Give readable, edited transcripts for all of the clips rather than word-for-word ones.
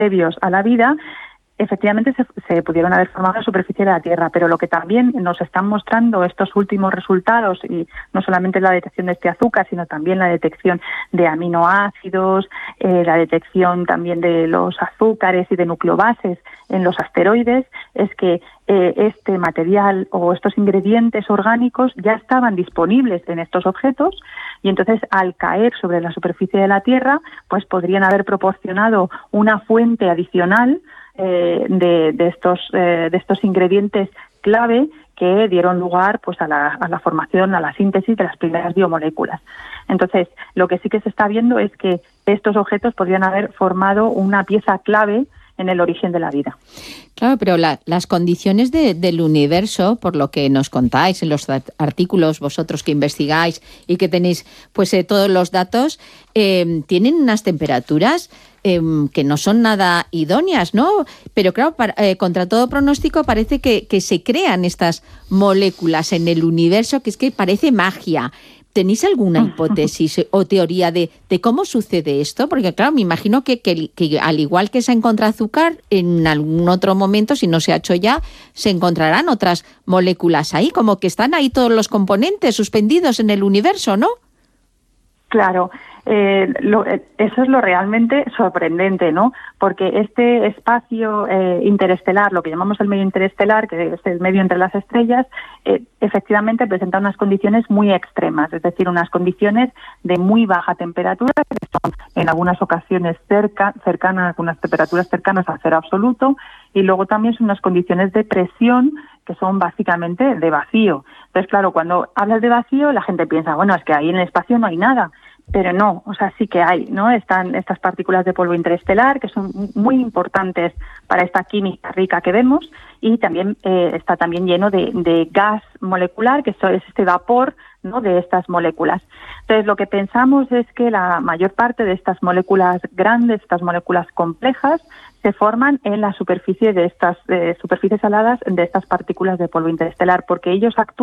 previos a la vida, efectivamente se pudieron haber formado en la superficie de la Tierra, pero lo que también nos están mostrando estos últimos resultados, y no solamente la detección de este azúcar, sino también la detección de aminoácidos, la detección también de los azúcares y de nucleobases en los asteroides, es que este material o estos ingredientes orgánicos ya estaban disponibles en estos objetos, y entonces al caer sobre la superficie de la Tierra, pues podrían haber proporcionado una fuente adicional de estos ingredientes clave que dieron lugar pues a la formación, a la síntesis de las primeras biomoléculas. Entonces, lo que sí que se está viendo es que estos objetos podrían haber formado una pieza clave en el origen de la vida. Claro, pero las condiciones del universo, por lo que nos contáis en los artículos, vosotros que investigáis y que tenéis pues todos los datos, tienen unas temperaturas que no son nada idóneas, ¿no? Pero claro, contra todo pronóstico parece que se crean estas moléculas en el universo, que es que parece magia. ¿Tenéis alguna hipótesis o teoría de cómo sucede esto? Porque claro, me imagino que al igual que se encuentra azúcar, en algún otro momento, si no se ha hecho ya, se encontrarán otras moléculas ahí, como que están ahí todos los componentes suspendidos en el universo, ¿no? Claro, eso es lo realmente sorprendente, ¿no? Porque este espacio interestelar, lo que llamamos el medio interestelar, que es el medio entre las estrellas, efectivamente presenta unas condiciones muy extremas, es decir, unas condiciones de muy baja temperatura, que son en algunas ocasiones cercanas, unas temperaturas cercanas al cero absoluto, y luego también son unas condiciones de presión que son básicamente de vacío. Entonces, claro, cuando hablas de vacío, la gente piensa, bueno, es que ahí en el espacio no hay nada. Pero no, o sea, sí que hay, ¿no? Están estas partículas de polvo interestelar que son muy importantes para esta química rica que vemos, y también está también lleno de gas molecular, que es este vapor, ¿no?, de estas moléculas. Entonces, lo que pensamos es que la mayor parte de estas moléculas grandes, estas moléculas complejas, se forman en la superficie de estas superficies saladas de estas partículas de polvo interestelar, porque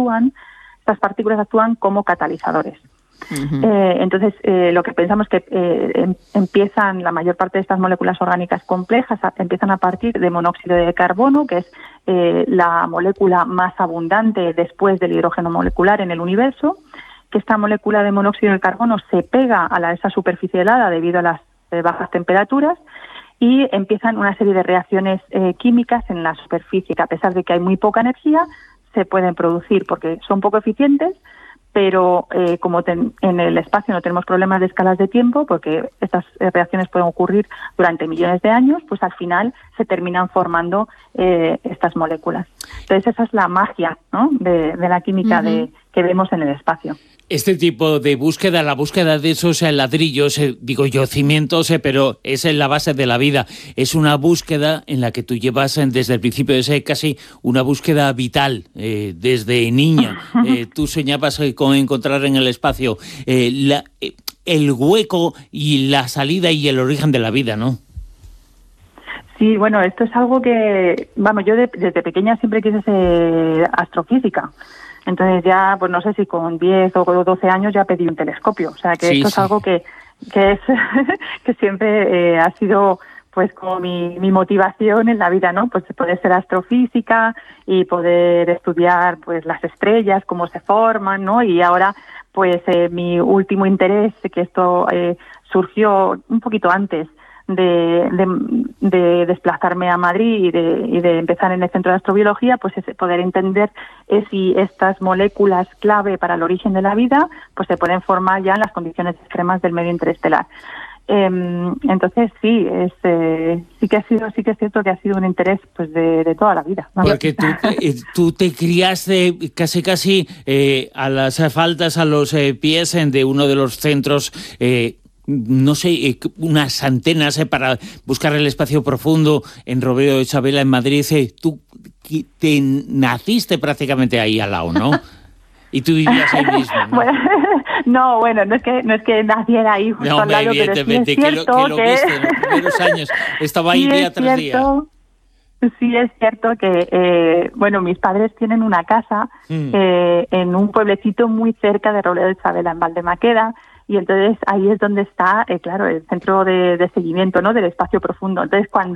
estas partículas actúan como catalizadores. Uh-huh. Entonces, lo que pensamos es que empiezan, la mayor parte de estas moléculas orgánicas complejas empiezan a partir de monóxido de carbono, que es la molécula más abundante después del hidrógeno molecular en el universo, que esta molécula de monóxido de carbono se pega a esa superficie helada debido a las bajas temperaturas, y empiezan una serie de reacciones químicas en la superficie, que a pesar de que hay muy poca energía, se pueden producir porque son poco eficientes, pero como en el espacio no tenemos problemas de escalas de tiempo, porque estas reacciones pueden ocurrir durante millones de años, pues al final se terminan formando estas moléculas. Entonces esa es la magia, ¿no?, de la química uh-huh. que vemos en el espacio. Este tipo de búsqueda, la búsqueda de esos ladrillos, cimientos, pero es en la base de la vida. Es una búsqueda en la que tú llevas desde el principio, es casi una búsqueda vital, desde niña. Tú soñabas con encontrar en el espacio el hueco y la salida y el origen de la vida, ¿no? Sí, bueno, esto es algo que, yo desde pequeña siempre quise ser astrofísica. Entonces ya, pues no sé si con 10 o 12 años ya pedí un telescopio. O sea, que esto es algo que es que siempre ha sido pues como mi motivación en la vida, ¿no? Pues poder ser astrofísica y poder estudiar pues las estrellas, cómo se forman, ¿no? Y ahora pues mi último interés, que esto surgió un poquito antes de desplazarme a Madrid y de empezar en el Centro de Astrobiología, pues es poder entender si estas moléculas clave para el origen de la vida pues se pueden formar ya en las condiciones extremas del medio interestelar. Entonces sí que es cierto que ha sido un interés pues de toda la vida, ¿no? Porque tú te criaste casi a las faldas, a los pies de uno de los centros, no sé, unas antenas para buscar el espacio profundo en Rodeo de Chavela, en Madrid. Tú te naciste prácticamente ahí al lado, ¿no? Y tú vivías ahí mismo, ¿no? Bueno, no es que naciera ahí justo al lado, pero sí es cierto que lo viste en los primeros años. Estaba ahí día tras día. Sí, es cierto que, mis padres tienen una casa en un pueblecito muy cerca de Robledo de Chavela, en Valdemaqueda, y entonces ahí es donde está, el centro de seguimiento, ¿no?, del espacio profundo. Entonces, cuando